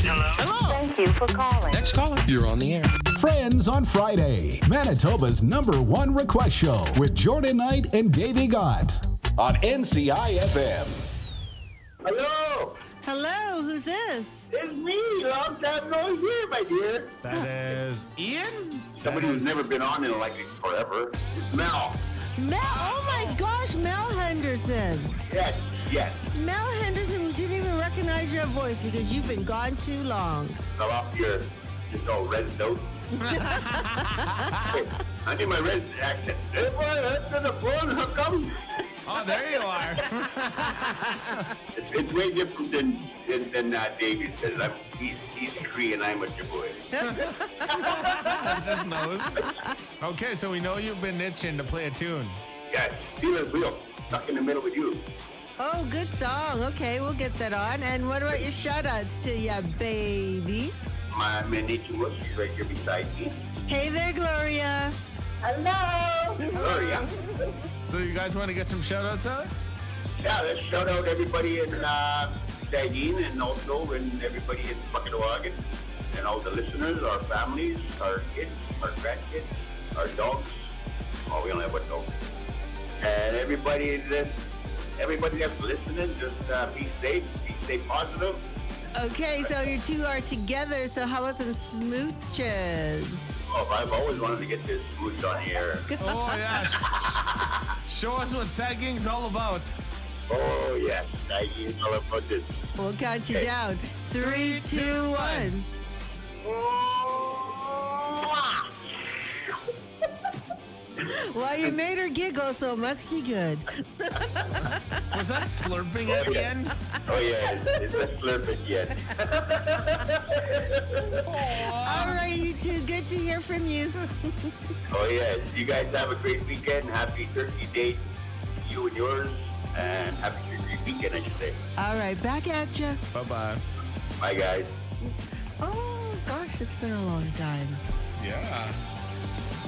Hello. Thank you for calling. Next caller. You're on the air. Friends on Friday, Manitoba's #1 request show with Jordan Knight and Davey Gott on NCI FM. Hello, Hello, who's this? it's me. Long time no hear, my dear. That is Ian? Somebody who's never been on in like forever. It's Mel. Mel, oh my gosh, Mel Henderson. Yes. Mel Henderson, we didn't even recognize your voice because you've been gone too long. Fell off your red note. I need my red accent. Hey, boy, answer the phone. How come? Oh, there you are. It's way different than David says. He's Cree and I'm a Ojibwe. That's his nose. Okay, so we know you've been itching to play a tune. Yes, Steelers wheel. Stuck in the middle with you. Oh, good song. Okay, we'll get that on. And what about your shout-outs to ya, baby? My nature was she's right here beside me. Hey there, Gloria. Hello. Gloria. So you guys want to get some shout-outs out? Yeah, let's shout out everybody in Sagin and also and everybody in Bucketawagan and all the listeners, our families, our kids, our grandkids, our dogs. Oh, we only have one dog. And everybody that's listening, just be safe, stay positive. Okay, so you two are together, so how about some smooches? Oh, I've always wanted to get this smooch on the air. Oh, yeah. Show us what sagging's all about. Oh, yes, Sagin, all about this. We'll count you down. 3, 2, 1. Well, you made her giggle, so it must be good. Was that slurping at the end? Oh, yeah, it's a slurp again. All right, you two, good to hear from you. Oh, yes. You guys have a great weekend. Happy Turkey Day to you and yours. And happy Turkey weekend, I should say. All right, back at you. Bye-bye. Bye, guys. Oh, gosh, it's been a long time. Yeah.